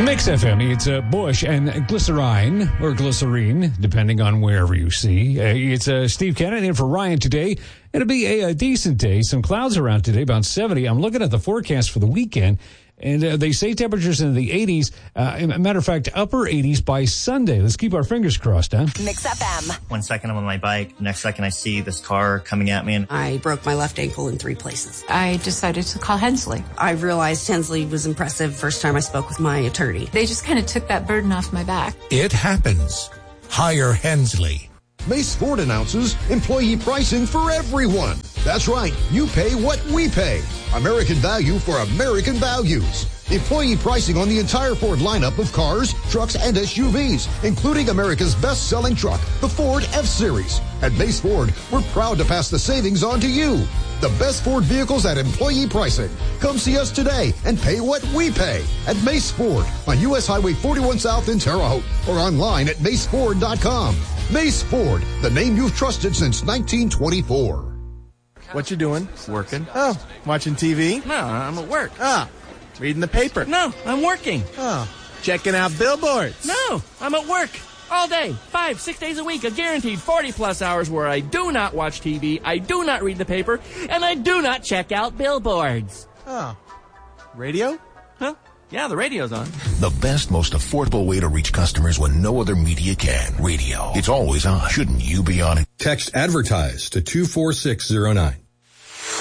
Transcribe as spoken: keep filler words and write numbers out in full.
Mix F M, it's uh, Bush and Glycerine, or Glycerine, depending on wherever you see. Uh, it's uh, Steve Cannon in for Ryan today. It'll be a, a decent day. Some clouds around today, about seventy. I'm looking at the forecast for the weekend, and uh, they say temperatures in the eighties. Uh, matter of fact, upper eighties by Sunday. Let's keep our fingers crossed, huh? Mix F M. One second I'm on my bike. Next second I see this car coming at me. And I broke my left ankle in three places. I decided to call Hensley. I realized Hensley was impressive first time I spoke with my attorney. They just kind of took that burden off my back. It happens. Hire Hensley. Mace Ford announces employee pricing for everyone. That's right. You pay what we pay. American value for American values. Employee pricing on the entire Ford lineup of cars, trucks, and S U Vs, including America's best-selling truck, the Ford F-Series. At Mace Ford, we're proud to pass the savings on to you. The best Ford vehicles at employee pricing. Come see us today and pay what we pay at Mace Ford on U S Highway forty-one South in Terre Haute or online at mace ford dot com. Mace Ford, the name you've trusted since nineteen twenty-four. What you doing? Working. Oh, watching T V? No, I'm at work. Ah, reading the paper? No, I'm working. Oh, checking out billboards? No, I'm at work. All day, five, six days a week, a guaranteed forty-plus hours where I do not watch T V, I do not read the paper, and I do not check out billboards. Oh, radio? Huh? Yeah, the radio's on. The best, most affordable way to reach customers when no other media can. Radio. It's always on. Shouldn't you be on it? Text advertise to two four six zero nine.